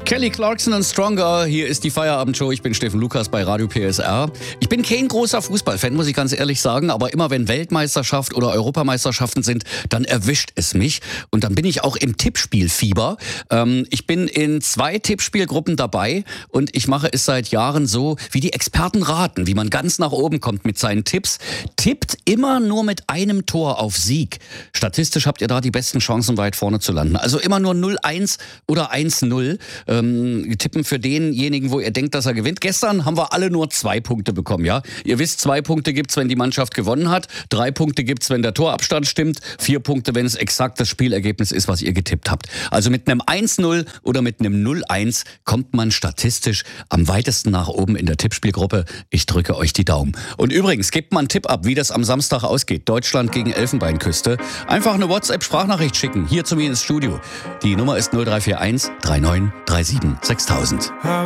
Kelly Clarkson und Stronger, hier ist die Feierabendshow. Ich bin Steffen Lukas bei Radio PSR. Ich bin kein großer Fußballfan, muss ich ganz ehrlich sagen, aber immer wenn Weltmeisterschaft oder Europameisterschaften sind, dann erwischt es mich und dann bin ich auch im Tippspielfieber. Ich bin in 2 Tippspielgruppen dabei und ich mache es seit Jahren so, wie die Experten raten, wie man ganz nach oben kommt mit seinen Tipps. Tippt immer nur mit einem Tor auf Sieg. Statistisch habt ihr da die besten Chancen, weit vorne zu landen. Also immer nur 0-1 oder 1-0. Tippen für denjenigen, wo ihr denkt, dass er gewinnt. Gestern haben wir alle nur 2 Punkte bekommen, ja. Ihr wisst, 2 Punkte gibt's, wenn die Mannschaft gewonnen hat. 3 Punkte gibt's, wenn der Torabstand stimmt. 4 Punkte, wenn es exakt das Spielergebnis ist, was ihr getippt habt. Also mit einem 1-0 oder mit einem 0-1 kommt man statistisch am weitesten nach oben in der Tippspielgruppe. Ich drücke euch die Daumen. Und übrigens, gebt mal einen Tipp ab, wie das am Samstag ausgeht. Deutschland gegen Elfenbeinküste. Einfach eine WhatsApp-Sprachnachricht schicken, hier zu mir ins Studio. Die Nummer ist 0341 3937 6000.